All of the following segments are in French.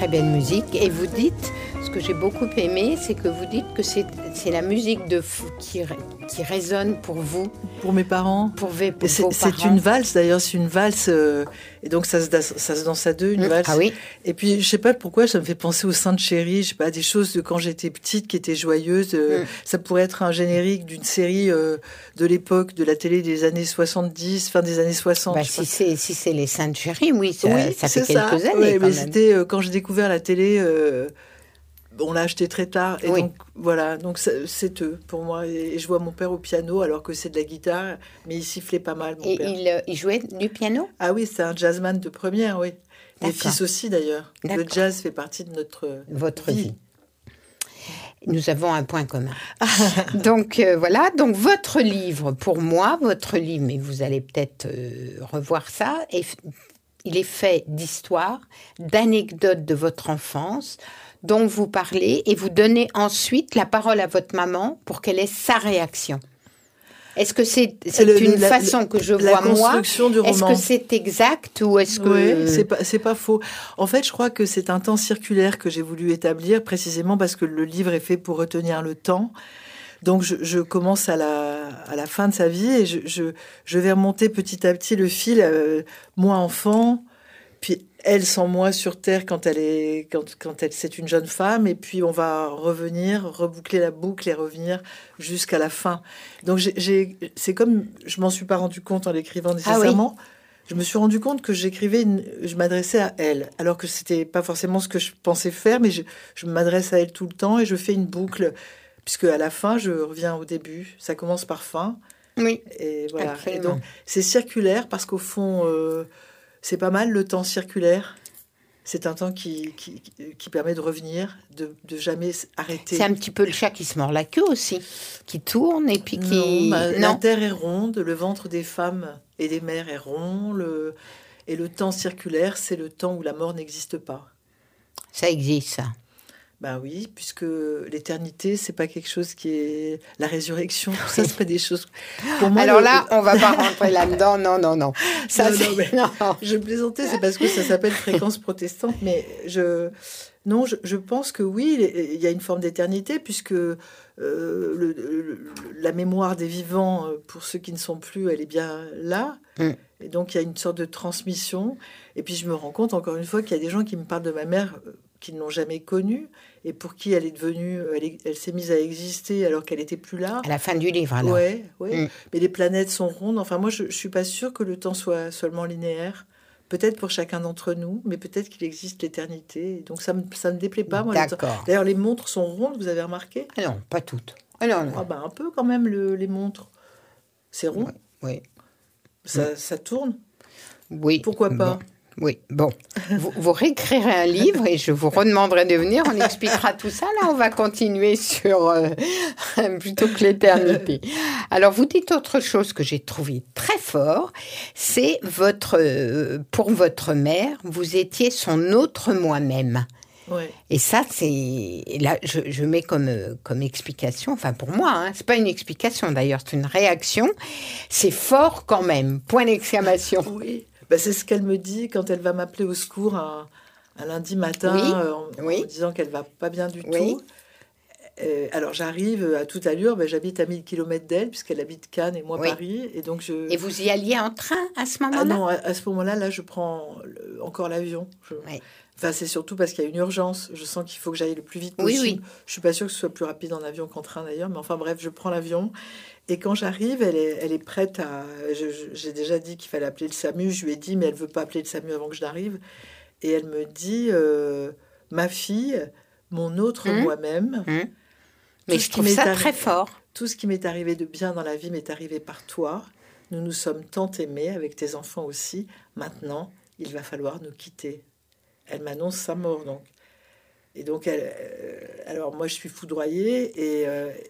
très belle musique. Et vous dites, ce que j'ai beaucoup aimé, c'est que vous dites que c'est la musique qui résonne pour vous. Pour mes parents. Pour vos parents. C'est une valse, d'ailleurs, c'est une valse. Et donc, ça se danse à deux, une valse. Ah oui. Et puis, je sais pas pourquoi, ça me fait penser aux Saintes Chéries, je sais pas, des choses de quand j'étais petite qui étaient joyeuses. Ça pourrait être un générique d'une série de l'époque, de la télé des années 70, fin des années 60. Bah, si c'est les Saintes Chéries, oui, ça fait quelques années. Oui, quand mais même. c'était quand j'ai découvert la télé, on l'a acheté très tard. Et donc, voilà, donc c'est eux pour moi. Et je vois mon père au piano, alors que c'est de la guitare, mais il sifflait pas mal, mon père. Il jouait du piano ? Ah oui, c'est un jazzman de première, oui. Mes fils aussi, d'ailleurs. D'accord. Le jazz fait partie de votre vie. Nous avons un point commun. Donc voilà, donc votre livre, pour moi, votre livre, mais vous allez peut-être revoir ça, il est fait d'histoires, d'anecdotes de votre enfance, dont vous parlez, et vous donnez ensuite la parole à votre maman pour qu'elle ait sa réaction. Est-ce que c'est une façon que je vois moi ? Est-ce que c'est exact ou est-ce que... Oui, c'est pas faux. En fait, je crois que c'est un temps circulaire que j'ai voulu établir, précisément parce que le livre est fait pour retenir le temps. Donc, je commence à la fin de sa vie et je vais remonter petit à petit le fil, moi enfant, puis elle sans moi sur Terre quand c'est une jeune femme, et puis on va revenir, reboucler la boucle et revenir jusqu'à la fin. Donc c'est comme, je m'en suis pas rendu compte en l'écrivant nécessairement. Ah oui. Je me suis rendu compte que je m'adressais à elle, alors que c'était pas forcément ce que je pensais faire, mais je m'adresse à elle tout le temps et je fais une boucle, puisque à la fin je reviens au début. Ça commence par fin. Oui. Et voilà. Absolument. Et donc c'est circulaire parce qu'au fond. C'est pas mal le temps circulaire. C'est un temps qui permet de revenir, de jamais arrêter. C'est un petit peu le chat qui se mord la queue aussi, qui tourne et puis qui... Non. La terre est ronde, le ventre des femmes et des mères est rond, et le temps circulaire, c'est le temps où la mort n'existe pas. Ça existe, ça. Ben oui, puisque l'éternité, c'est pas quelque chose qui est... La résurrection, tout ça, c'est pas des choses... Pour moi, alors là, on va pas rentrer là-dedans, non. Ça, non. Je plaisantais, c'est parce que ça s'appelle fréquence protestante, mais je pense que oui, il y a une forme d'éternité, puisque la mémoire des vivants, pour ceux qui ne sont plus, elle est bien là. Et donc, il y a une sorte de transmission. Et puis, je me rends compte, encore une fois, qu'il y a des gens qui me parlent de ma mère... qui ne l'ont jamais connue et pour qui elle est devenue, elle s'est mise à exister alors qu'elle n'était plus là. À la fin du livre, alors. Ouais. Mais les planètes sont rondes. Enfin, moi, je suis pas sûre que le temps soit seulement linéaire. Peut-être pour chacun d'entre nous, mais peut-être qu'il existe l'éternité. Donc, ça me déplaît pas, moi. D'accord. D'ailleurs, les montres sont rondes, vous avez remarqué ? Ah non, pas toutes. Ah non. Ah ben, un peu quand même, les montres. C'est rond. Oui. Ça tourne. Oui. Pourquoi pas ? Oui, bon, vous réécrirez un livre et je vous redemanderai de venir, on expliquera tout ça. Là, on va continuer sur plutôt que l'éternité. Alors, vous dites autre chose que j'ai trouvé très fort, c'est pour votre mère, vous étiez son autre moi-même. Ouais. Et ça, c'est... Là, je mets comme explication, enfin pour moi, c'est pas une explication d'ailleurs, c'est une réaction. C'est fort quand même, point d'exclamation. Oui. C'est ce qu'elle me dit quand elle va m'appeler au secours un lundi matin en me disant qu'elle va pas bien du tout. Alors j'arrive à toute allure, j'habite à 1000 km d'elle puisqu'elle habite Cannes et moi Paris. Et, donc et vous y alliez en train à ce moment-là ? Ah non, à ce moment-là, je prends encore l'avion. Enfin, c'est surtout parce qu'il y a une urgence. Je sens qu'il faut que j'aille le plus vite possible. Oui. Je suis pas sûre que ce soit plus rapide en avion qu'en train d'ailleurs. Mais enfin bref, je prends l'avion. Et quand j'arrive, elle est prête à... J'ai déjà dit qu'il fallait appeler le SAMU. Je lui ai dit, mais elle veut pas appeler le SAMU avant que je n'arrive. Et elle me dit, ma fille, mon autre moi-même... Mais je trouve ça très fort. Tout ce qui m'est arrivé de bien dans la vie m'est arrivé par toi. Nous nous sommes tant aimés, avec tes enfants aussi. Maintenant, il va falloir nous quitter. Elle m'annonce sa mort, donc. Et donc, alors moi, je suis foudroyée.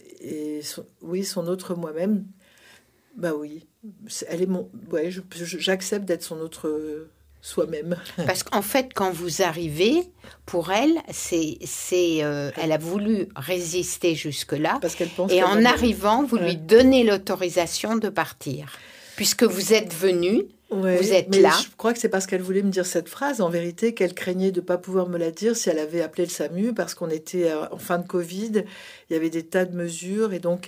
Son autre moi-même, oui. Elle est j'accepte d'être son autre soi-même. Parce qu'en fait, quand vous arrivez, pour elle, elle a voulu résister jusque-là. Parce qu'elle pense en arrivant, vous lui donnez l'autorisation de partir. Puisque vous êtes venu, Ouais, vous êtes mais là. Je crois que c'est parce qu'elle voulait me dire cette phrase, en vérité, qu'elle craignait de ne pas pouvoir me la dire si elle avait appelé le SAMU, parce qu'on était en fin de Covid, il y avait des tas de mesures, et donc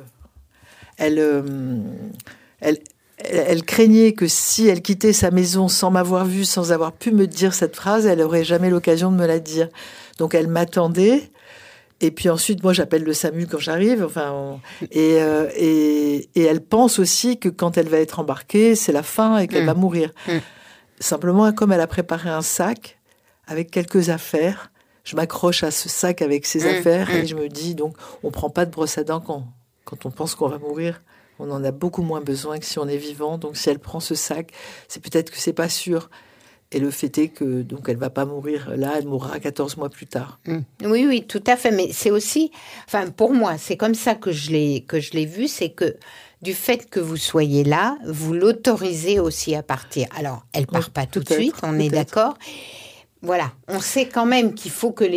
elle craignait que si elle quittait sa maison sans m'avoir vue, sans avoir pu me dire cette phrase, elle n'aurait jamais l'occasion de me la dire. Donc elle m'attendait. Et puis ensuite, moi, j'appelle le SAMU quand j'arrive. Et elle pense aussi que quand elle va être embarquée, c'est la fin et qu'elle va mourir. Simplement, comme elle a préparé un sac avec quelques affaires, je m'accroche à ce sac avec ses affaires et je me dis, donc, on prend pas de brosse à dents quand on pense qu'on va mourir. On en a beaucoup moins besoin que si on est vivant. Donc, si elle prend ce sac, c'est peut-être que c'est pas sûr. Et le fait est que donc elle va pas mourir là, elle mourra 14 mois plus tard. Oui, tout à fait. Mais c'est aussi, enfin pour moi, c'est comme ça que je l'ai vu, c'est que du fait que vous soyez là, vous l'autorisez aussi à partir. Alors, elle part pas tout de suite, on est d'accord. Voilà, on sait quand même qu'il faut que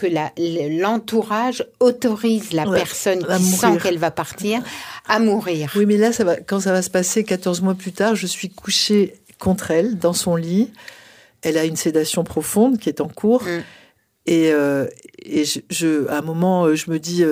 l'entourage autorise la personne qui sent qu'elle va partir à mourir. Oui, mais là, quand ça va se passer 14 mois plus tard, je suis couchée contre elle dans son lit. Elle a une sédation profonde qui est en cours. Et à un moment, je me dis,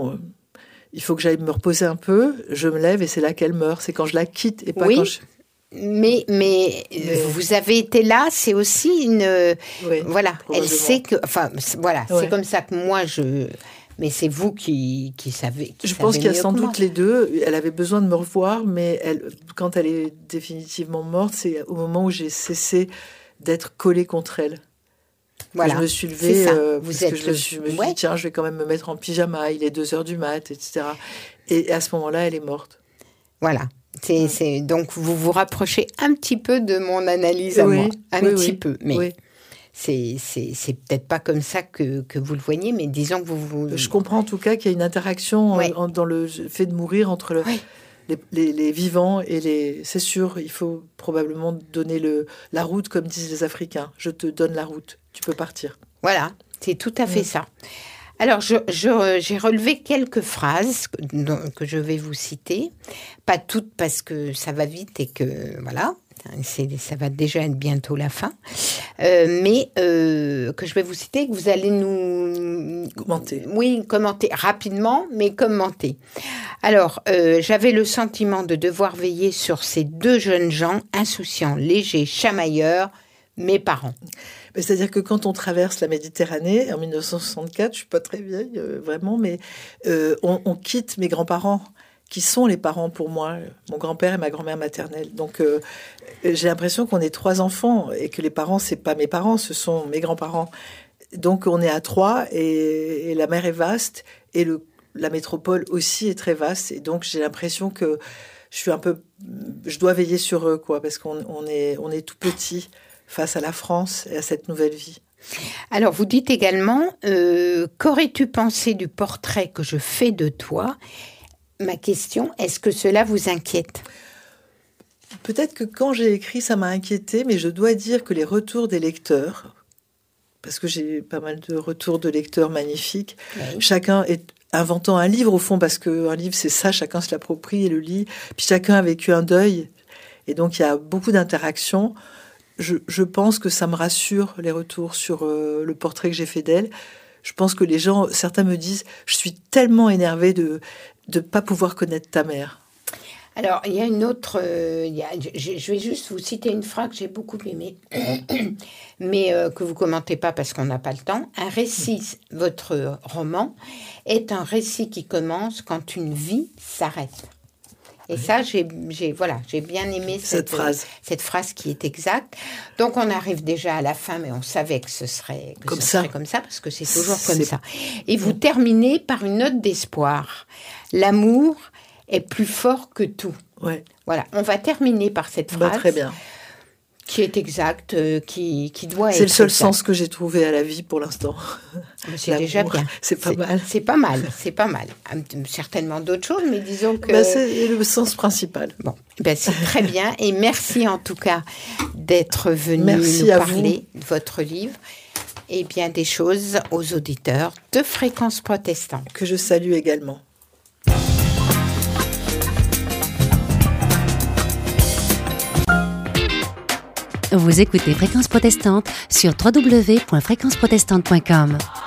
il faut que j'aille me reposer un peu. Je me lève et c'est là qu'elle meurt. C'est quand je la quitte et pas quand je... Mais vous avez été là, c'est aussi une... voilà, elle sait que... Enfin, voilà, c'est comme ça que moi, Mais c'est vous qui savez. Je pense qu'il y a sans doute les deux. Elle avait besoin de me revoir, mais quand elle est définitivement morte, c'est au moment où j'ai cessé d'être collée contre elle. Voilà. Je me suis levée parce que je me suis dit, tiens, je vais quand même me mettre en pyjama, il est 2h du mat, etc. Et à ce moment-là, elle est morte. Voilà. Donc, vous vous rapprochez un petit peu de mon analyse à moi. Un petit peu, mais... Oui. C'est peut-être pas comme ça que vous le voyez, mais disons que vous... Je comprends en tout cas qu'il y a une interaction dans le fait de mourir entre les vivants et les... C'est sûr, il faut probablement donner la route, comme disent les Africains. Je te donne la route, tu peux partir. Voilà, c'est tout à fait ça. Alors, j'ai relevé quelques phrases que je vais vous citer. Pas toutes parce que ça va vite et que... Voilà. Ça va déjà être bientôt la fin, mais que je vais vous citer, que vous allez nous... Commenter. Oui, commenter rapidement, mais commenter. Alors, j'avais le sentiment de devoir veiller sur ces deux jeunes gens insouciants, légers, chamailleurs, mes parents. C'est-à-dire que quand on traverse la Méditerranée, en 1964, je suis pas très vieille, vraiment, mais on quitte mes grands-parents, qui sont les parents pour moi, mon grand-père et ma grand-mère maternelle. Donc, j'ai l'impression qu'on est 3 enfants et que les parents, c'est pas mes parents, ce sont mes grands-parents. Donc, on est à 3 et la mer est vaste et la métropole aussi est très vaste. Et donc, j'ai l'impression que je dois veiller sur eux, quoi, parce qu'on est tout petit face à la France et à cette nouvelle vie. Alors, vous dites également, qu'aurais-tu pensé du portrait que je fais de toi ? Ma question, est-ce que cela vous inquiète ? Peut-être que quand j'ai écrit, ça m'a inquiété, mais je dois dire que les retours des lecteurs, parce que j'ai pas mal de retours de lecteurs magnifiques, chacun est inventant un livre au fond, parce qu'un livre c'est ça, chacun se l'approprie et le lit, puis chacun a vécu un deuil, et donc il y a beaucoup d'interactions. Je pense que ça me rassure, les retours sur le portrait que j'ai fait d'elle. Je pense que les gens, certains me disent, je suis tellement énervée de ne pas pouvoir connaître ta mère. Alors, il y a une autre... je vais juste vous citer une phrase que j'ai beaucoup aimée, mais que vous ne commentez pas parce qu'on n'a pas le temps. Un récit, votre roman, est un récit qui commence quand une vie s'arrête. Et ça, j'ai bien aimé cette phrase qui est exacte. Donc, on arrive déjà à la fin, mais on savait que ce serait comme ça, parce que c'est toujours comme ça. Et vous terminez par une note d'espoir. L'amour est plus fort que tout. Ouais. Voilà, on va terminer par cette phrase. Très bien. Qui est exacte, qui doit être... C'est le seul sens que j'ai trouvé à la vie pour l'instant. C'est déjà bien. C'est pas mal. C'est pas mal. Certainement d'autres choses, mais disons que... c'est le sens principal. Bon, c'est très bien. Et merci en tout cas d'être venu nous parler de votre livre et bien des choses aux auditeurs de Fréquence Protestante. Que je salue également. Vous écoutez Fréquence Protestante sur www.fréquenceprotestante.com.